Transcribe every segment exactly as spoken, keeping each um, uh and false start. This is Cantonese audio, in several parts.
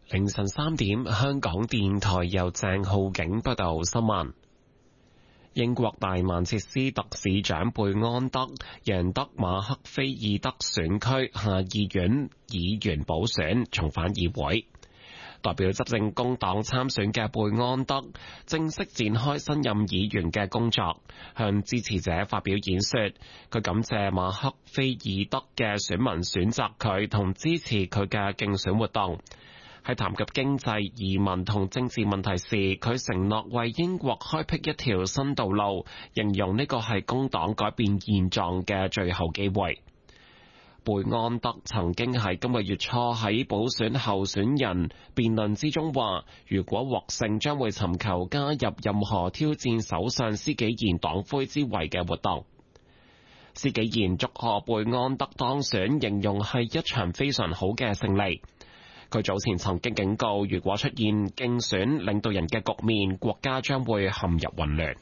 凌晨三點，香港電台由鄭浩景報道新聞。英國大曼徹斯特市長貝安德贏得馬克菲爾德選區下議院議員補選，重返議會。代表執政工黨參選嘅貝安德正式展開新任議員嘅工作，向支持者發表演說。佢感謝馬克菲爾德嘅選民選擇佢同支持佢嘅競選活動。喺談及經濟、移民同政治問題時，佢承諾為英國開闢一條新道路，形容呢個係工黨改變現狀嘅最後機會。貝安德曾經喺今個月初喺補選候選人辯論之中話，如果獲勝，將會尋求加入任何挑戰首相施紀賢黨魁之位嘅活動。施紀賢祝賀貝安德當選，形容係一場非常好嘅勝利。佢早前曾經警告，如果出現競選領導人嘅局面，國家將會陷入混亂。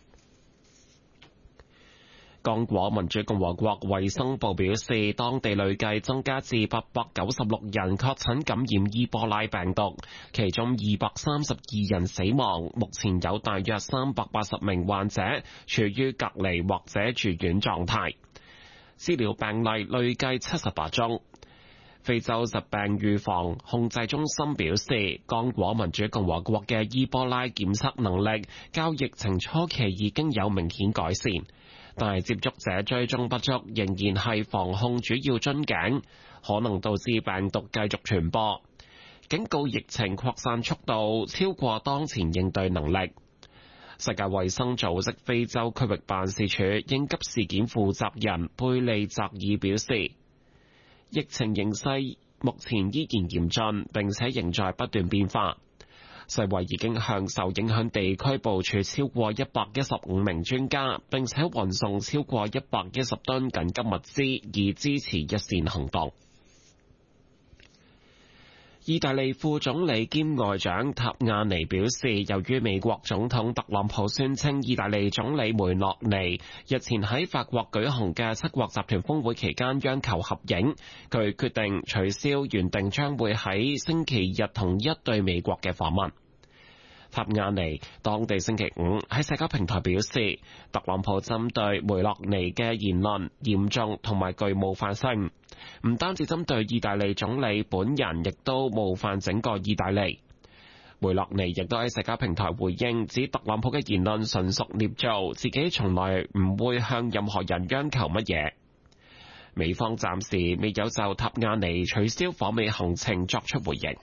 剛果民主共和國衛生部表示，當地累計增加至八百九十六人確診感染伊波拉病毒，其中二百三十二人死亡。目前有大約三百八十名患者處於隔離或者住院狀態，治療病例累計七十八宗。非洲疾病預防控制中心表示，剛果民主共和國嘅伊波拉檢測能力較疫情初期已經有明顯改善，但係接觸者追蹤不足仍然係防控主要樽頸，可能導致病毒繼續傳播。警告疫情擴散速度超過當前應對能力。世界衛生組織非洲區域辦事處應急事件負責人貝利澤爾表示，疫情形勢目前依然嚴峻，並且仍在不斷變化。世衛已經向受影響地區部署超過一百一十五名專家，並且運送超過一百一十噸緊急物資，以支持一線行動。意大利副總理兼外長塔亞尼表示，由於美國總統特朗普宣稱意大利總理梅洛尼日前喺法國舉行嘅七國集團峰會期間央求合影，佢決定取消原定將會喺星期日同一對美國嘅訪問。塔亞尼當地星期五喺社交平台表示，特朗普針對梅洛尼嘅言論嚴重同埋具冒犯性，唔單止針對意大利總理本人，亦都冒犯整個意大利。梅洛尼亦都喺社交平台回應，指特朗普嘅言論純屬捏造，自己從來唔會向任何人央求乜嘢。美方暫時未有就塔亞尼取消訪美行程作出回應。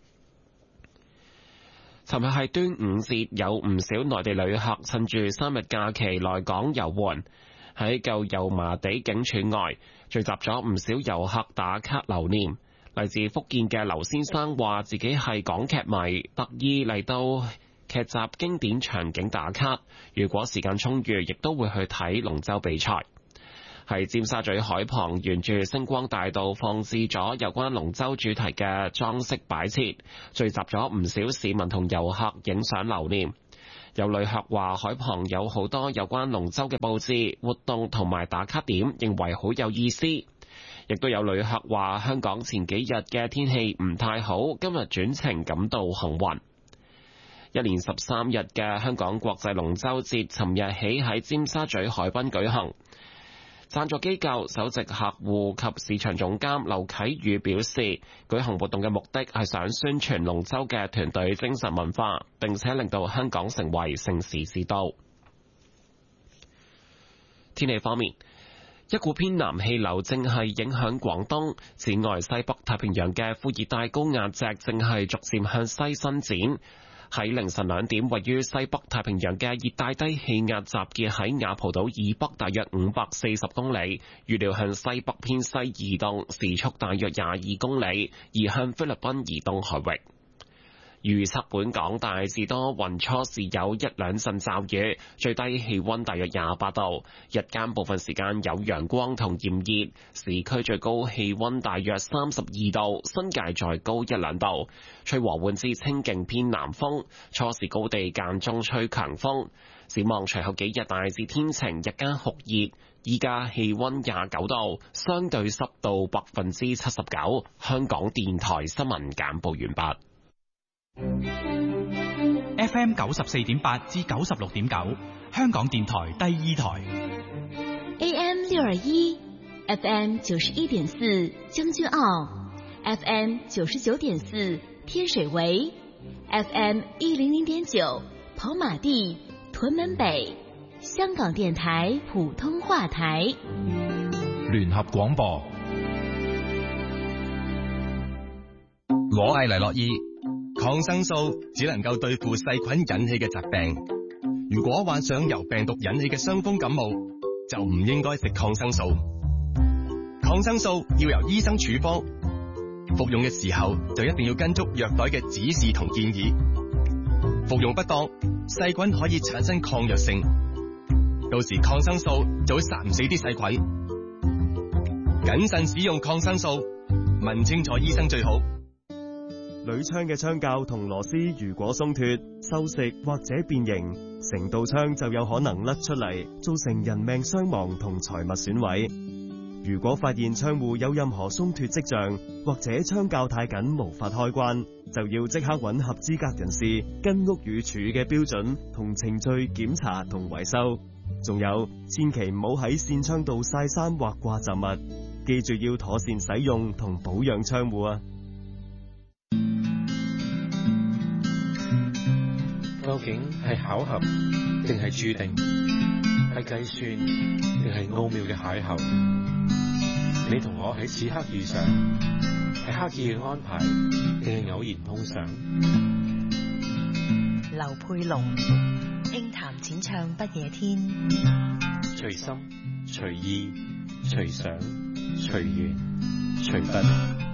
尋日係端午節，有唔少內地旅客趁住三日假期來港遊玩，喺舊油麻地警署外聚集咗唔少遊客打卡留念。嚟自福建嘅劉先生話自己係港劇迷，特意嚟到劇集經典場景打卡，如果時間充裕，亦都會去睇龍舟比賽。喺尖沙咀海旁沿住星光大道放置咗有關龍舟主題嘅裝飾擺設，聚集咗唔少市民同遊客影相留念。有旅客話海旁有好多有關龍舟嘅佈置、活動同埋打卡點，認為好有意思。亦都有旅客話香港前幾日嘅天氣唔太好，今日轉晴感到幸運。一連十三日嘅香港國際龍舟節，尋日起喺尖沙咀海濱舉行。贊助機構首席客戶及市場總監劉啟宇表示，舉行活動嘅目的係想宣傳龍舟嘅團隊精神文化，並且令到香港成為盛事之都。天氣方面，一股偏南氣流正係影響廣東，此外西北太平洋嘅副熱帶高壓脊正係逐漸向西伸展。喺凌晨兩點，位於西北太平洋嘅熱帶低氣壓集結喺雅蒲島以北大約五百四十公里，預料向西北偏西移動，時速大約廿二公里，移向菲律賓以東海域。預測本港大致多雲，初時有一兩陣驟雨，最低氣溫大約廿八度，日間部分時間有陽光同炎熱，市區最高氣溫大約三十二度，新界再高一兩度，吹和緩至清勁偏南風，初時高地間中吹強風。展望隨後幾日大致天晴，日間酷熱，依家氣溫廿九度，相對濕度百分之七十九。香港電台新聞簡報完畢。 F M 九十四點八至九十六點九，香港電台第二台。 A M 六二一，F M 九十一點四將軍澳 ，F M 九十九點四天水圍 ，F M 一零零點九跑馬地屯門北，香港電台普通話台。 聯合廣播。 我係黎諾懿。抗生素只能夠對付細菌引起嘅疾病。如果患上由病毒引起嘅傷風感冒，就唔應該食抗生素。抗生素要由醫生處方，服用嘅時候就一定要跟足藥袋嘅指示同建議。服用不當，細菌可以產生抗藥性，到時抗生素就會殺唔死啲細菌。謹慎使用抗生素，問清楚醫生最好。 鋁槍嘅槍架同螺絲如果鬆脫、鏽蝕或者變形，成道槍就有可能甩出嚟，造成人命傷亡同財物損毀。如果發現窗戶有任何鬆脫跡象，或者槍架太緊無法開關，就要即刻揾合資格人士，跟屋宇署嘅標準同程序檢查同維修。仲有，千祈唔好喺扇窗度曬衫或掛雜物，記住要妥善使用同保養窗戶啊！ 究竟係巧合定係注定？係計算定係奧妙嘅邂逅？你同我喺此刻遇上，係刻意嘅安排定係偶然碰上？ 劉佩龍輕談淺唱不夜天， 隨心隨意隨想隨緣隨筆。